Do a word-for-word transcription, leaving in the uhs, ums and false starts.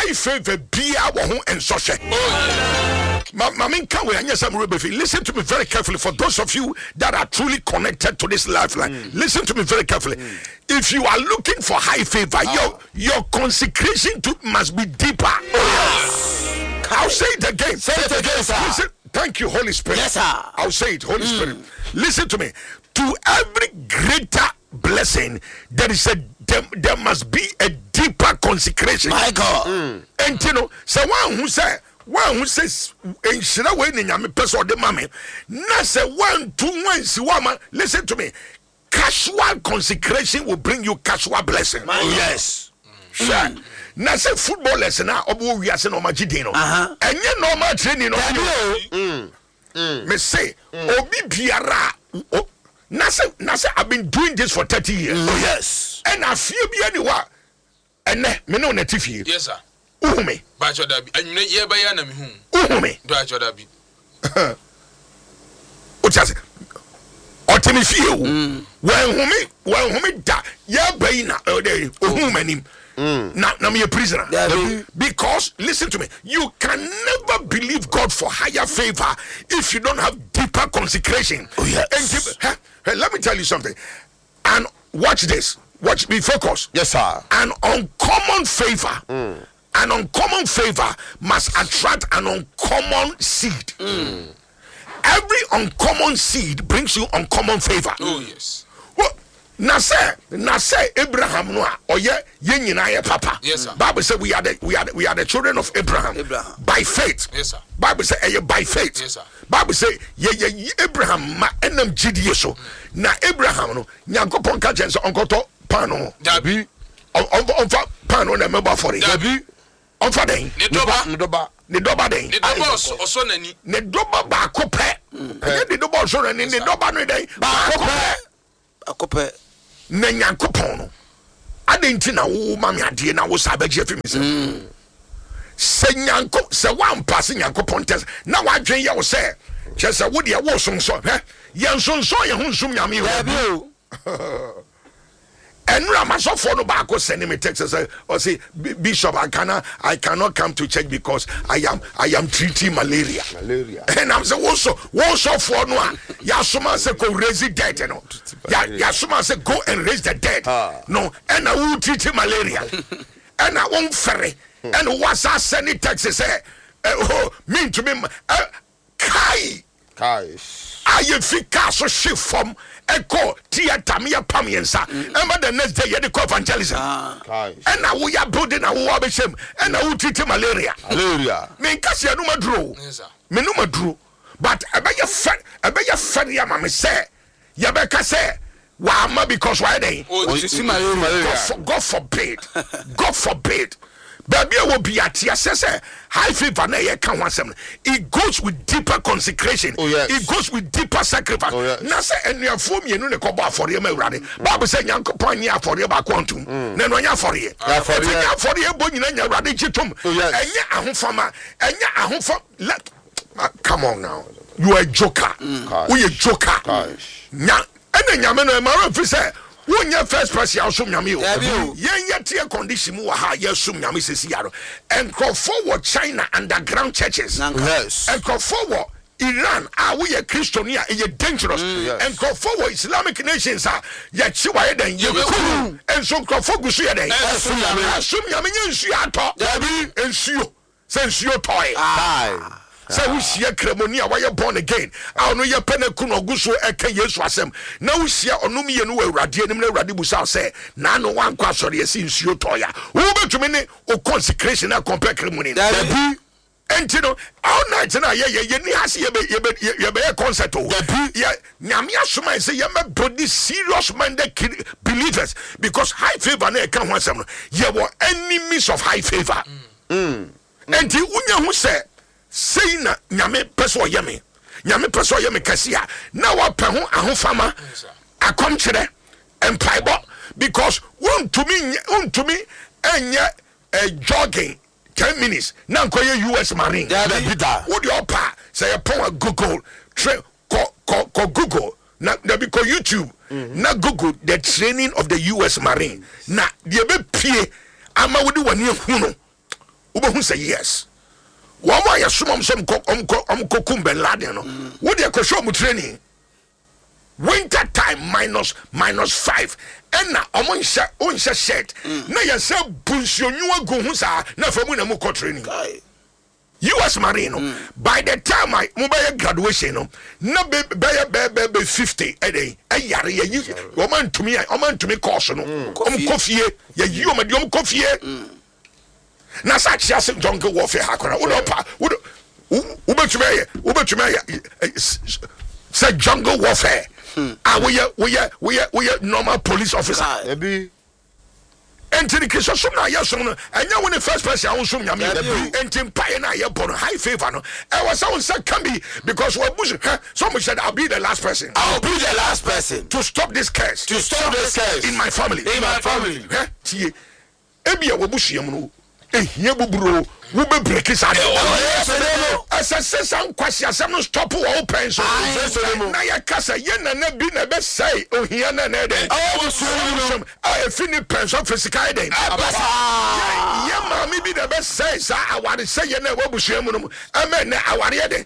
high favor bia wo ho ensohwe. Mama can we listen to me very carefully. For those of you that are truly connected to this lifeline, mm. listen to me very carefully. Mm. If you are looking for high favor, oh. your your consecration to must be deeper. Oh, yes. I'll say it again. Say it again, sir. Listen, thank you, Holy Spirit. Yes, sir. I'll say it, Holy mm. Spirit. Listen to me. To every greater blessing, there is a there, there must be a deeper consecration. My God. Mm. And you know, so one who said. One who says, in Shirawe, Nyame Peso de Mame, Nasa one, two, one, Siwama, listen to me. Casual consecration will bring you casual blessing. Oh, yes. Sure. Mm. Nasa football lesson, Obu Yasen or Majidino. And you normal training. Mm. Mm. Me say, Obi Biara. Nasa, Nasa, I've been doing this for thirty years. Oh, yes. And I feel be anywhere. And me no netifi. Yes, sir. Uhume. Bacho dabi. Anyune ye baya na mi hu. Uhume. Bacho dabi. Ochase. Otemi fie o. Wen humi, wen humi da. Ye bayi na ode uhume nim. Na na me a prisoner. Because listen to me, you can never believe God for higher favor if you don't have deeper consecration. Oh, yes. And hey, let me tell you something. And watch this. Watch me focus. Yes, sir. An uncommon favor. Mm. An uncommon favor must attract an uncommon seed. Mm. Every uncommon seed brings you uncommon favor. Oh yes. Well, na say, na say Abraham no or ye ye nyina ye papa. Yes, sir. Bible said we are the we are the, we are the children of Abraham. Abraham. By faith. Yes, sir. Bible say eh, by faith. Yes, sir. Bible say ye ye Abraham ma enam gidie so. Mm. Na Abraham no Nyankopon ka jenso onkoto pan no. Dabi. On on fa pan no na member for it. Dabi. On fa den. Ne doba. Ne doba. Ne doba den. Ne doba oso nani. Ne doba ba ko pe. Ne doba oso nani ne doba no den. Ba ko pe. Akope. Na Nyankopon no. Adenti na wo ma me ade na wo sabaje afimi se. Se Nyanko se wan pass Nyankopon test. Na wa dwen ye wo se. Che se wo de wo sonso. He. Ye nsonso ye hu nsum nyame wo. And Ramasofo no bako send me text say or say Bishop I cannot I cannot come to church because I am I am treating malaria. Malaria. And I'm say also also for no ya suma say go raise the dead no. Ya ya suma say go and raise the dead. Ah. No and I will treat malaria. And I won't ferry. And what's I send it text say oh mean to me uh, kai kai I fika so shift from echo theater me pamiensa and but the next day you the evangelism and now we are building a war be shame and now we treat malaria malaria me kasi no madro me no madro but abaya fa abaya fa ya mama say ya be ka say wa ma because why dey God forbid God forbid baby will be at say high favor na ye kan wansem it goes with deeper consecration. Oh, yes. It goes with deeper sacrifice. Oh, yes. Na say enuafo mienu ne kobo afore ma urade Bible say Nyankopon nya afore ba kwantum na no nya afore ye nya afore ye bo nyina nya urade gitum enya ahofama enya ahofam. Come on now, you are a joker. We a joker nya ena nyame no ma ran fi say when your first person also nyame o yen yet tie condition mu ha yesum nyame sesi yaro and go forward China underground churches. Yes. And go forward Iran are we a Christiania is dangerous. Yes. And go forward Islamic nations are ya chiwa den ye kuru and so go forward gusu ye den asum nyame nsu ato dabi ensuo se nsuo toy ah say we see kremonia why you born again I no ye peneku no guso eka Yesu asem na we see onum ye no awurade anim na awurade busa say na no wan kwa sori esi nsuo toya wo betumi ne o consecration na compare kremonia dabi entino all night na ye ye ye ni hase ye be ye be concert o ye nyame asoma say ye me body serious minded believers because high favor na e kan ho asem no ye were enemies of high favor mm enti unya hu say say na nyame peso yeme nyame peso yeme kasia na wa pe ho ahofama akom kire empaibo because want to me want to me enya a jogging ten minutes na nkoye U S Marine da bida wo de opa say you pon Google tra ko ko ko Google na da be ko YouTube mm-hmm. na Google the training of the U S Marine na de be pie ama wo de wani hu no who say yes. One more ya sumam some omko kumben laden no. What they show mu training. Winter time minus minus five. Enna omon sha on sha shirt. Na ya se bunsio nyua go hu sa na famu na mu ko training. U S Marine no. By the time I mobile graduation no, na be be be be fifty a day. E yare ya you. Oman to me, oman to me course no. Om kofie, ya you ma diom kofie. Na sa chia se jungle warfare hakora. Wo do pa, wo do wo betumi wo betumi say jungle warfare. Ah, we are we are we are we are normal police officer. Ebi. Enti the case so na yeso no. Enya when the first person I so nyame. Enti mpae na ye born high favor no. I was on say can be because we bush. Someone said I'll be the last person. I'll be the last person to stop this curse. To stop this curse in my family. In my family. Eh? Tie. Ebia we bush yam no. Ehia buburo. We be break it out. As a season question, some stop open. So now your casa, yen and ne be never say, oh, here and there. Oh, so I finish pension for Skyday. Yeah, mammy be the best say, sir. I want to say, you know, what was your moon. I mean, I want to